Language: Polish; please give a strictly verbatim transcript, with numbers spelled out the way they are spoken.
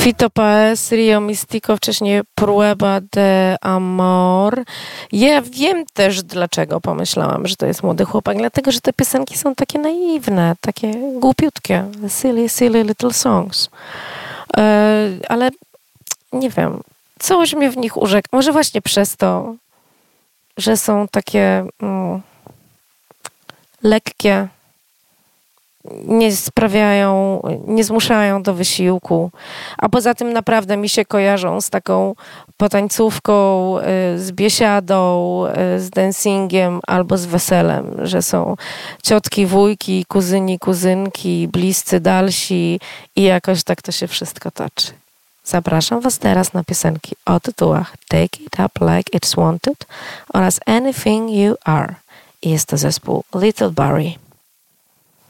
Fito Paez, Rio Mistico, wcześniej Prueba de Amor. Ja wiem też, dlaczego pomyślałam, że to jest młody chłopak, dlatego, że te piosenki są takie naiwne, takie głupiutkie. Silly, silly little songs. E, ale nie wiem, coś mnie w nich urzekło. Może właśnie przez to, że są takie mm, lekkie, nie sprawiają, nie zmuszają do wysiłku, a poza tym naprawdę mi się kojarzą z taką potańcówką, z biesiadą, z dancingiem albo z weselem, że są ciotki, wujki, kuzyni, kuzynki, bliscy, dalsi i jakoś tak to się wszystko toczy. Zapraszam Was teraz na piosenki o tytułach Take It Up Like It's Wanted oraz Anything You Are. Jest to zespół Little Barry.